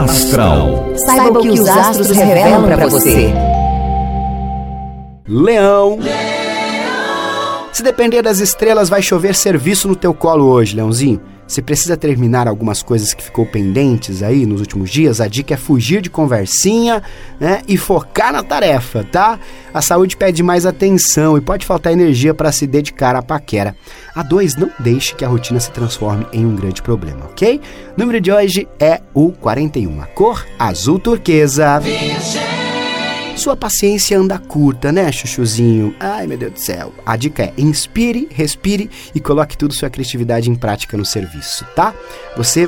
Astral. Saiba o que os astros revelam para você. Leão. Se depender das estrelas, vai chover serviço no teu colo hoje, Leãozinho. Se precisa terminar algumas coisas que ficou pendentes aí nos últimos dias, a dica é fugir de conversinha, né, e focar na tarefa, tá? A saúde pede mais atenção e pode faltar energia para se dedicar à paquera. A 2, não deixe que a rotina se transforme em um grande problema, ok? O número de hoje é o 41, a cor azul turquesa. Sua paciência anda curta, né, chuchuzinho? Ai, meu Deus do céu. A dica é inspire, respire e coloque tudo sua criatividade em prática no serviço, tá? Você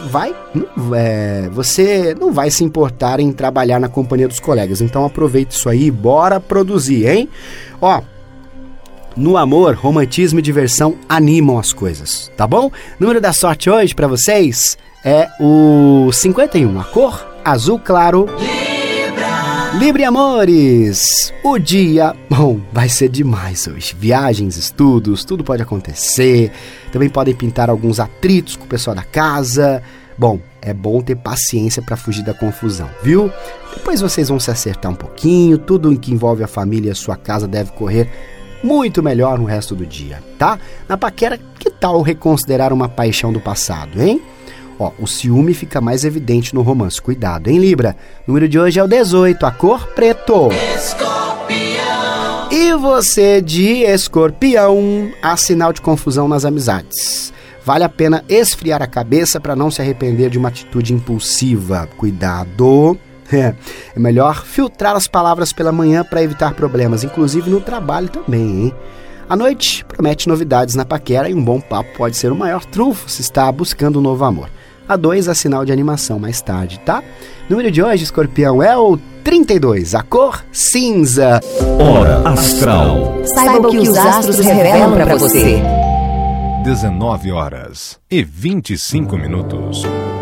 não vai se importar em trabalhar na companhia dos colegas, então aproveite isso aí e bora produzir, hein? Ó, no amor, romantismo e diversão animam as coisas, tá bom? Número da sorte hoje pra vocês é o 51, a cor azul claro. Libre amores, o dia, vai ser demais hoje. Viagens, estudos, tudo pode acontecer. Também podem pintar alguns atritos com o pessoal da casa. Bom, é bom ter paciência para fugir da confusão, viu? Depois vocês vão se acertar um pouquinho. Tudo em que envolve a família e a sua casa deve correr muito melhor no resto do dia, tá? Na paquera, que tal reconsiderar uma paixão do passado, hein? Ó, o ciúme fica mais evidente no romance. Cuidado, hein, Libra? O número de hoje é o 18, a cor preto. Escorpião. E você de Escorpião, há sinal de confusão nas amizades. Vale a pena esfriar a cabeça para não se arrepender de uma atitude impulsiva. Cuidado. É melhor filtrar as palavras pela manhã para evitar problemas, inclusive no trabalho também, hein? A noite promete novidades na paquera e um bom papo pode ser o maior trunfo se está buscando um novo amor. A 2 é sinal de animação mais tarde, tá? O número de hoje, Escorpião, é o 32, a cor cinza. Hora Astral. Saiba o que os astros revelam para você. 19 horas e 25 minutos.